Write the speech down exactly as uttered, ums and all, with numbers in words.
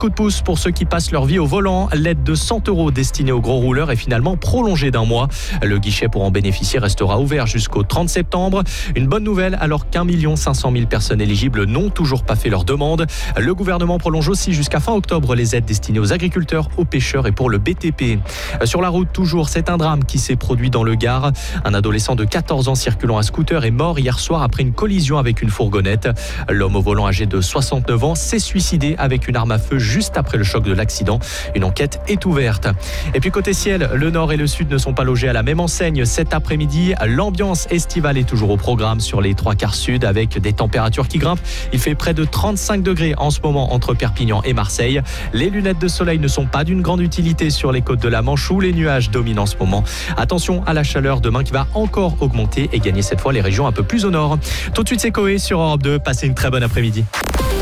Coup de pouce pour ceux qui passent leur vie au volant. L'aide de cent euros destinée aux gros rouleurs est finalement prolongée d'un mois. Le guichet pour en bénéficier restera ouvert jusqu'au trente septembre. Une bonne nouvelle alors qu'un million cinq cent mille personnes éligibles n'ont toujours pas fait leur demande. Le gouvernement prolonge aussi jusqu'à fin octobre les aides destinées aux agriculteurs, aux pêcheurs et pour le B T P. Sur la route toujours, c'est un drame qui s'est produit dans le Gard. Un adolescent de quatorze ans circulant à scooter est mort hier soir après une collision avec une fourgonnette. L'homme au volant âgé de soixante-neuf ans s'est suicidé avec une arme à feu juste après le choc de l'accident. Une enquête est ouverte. Et puis côté ciel, le nord et le sud ne sont pas logés à la même enseigne. Cet après-midi, l'ambiance estivale est toujours au programme sur les trois quarts sud avec des températures qui grimpent. Il fait près de trente-cinq degrés en ce moment entre Perpignan et Marseille. Les lunettes de soleil ne sont pas d'une grande utilité sur les côtes de la Manche où les nuages dominent en ce moment. Attention à la chaleur demain qui va encore augmenter et gagner cette fois les régions un peu plus au nord. Tout de suite, c'est Coé sur Europe deux. Passez une très bonne après-midi.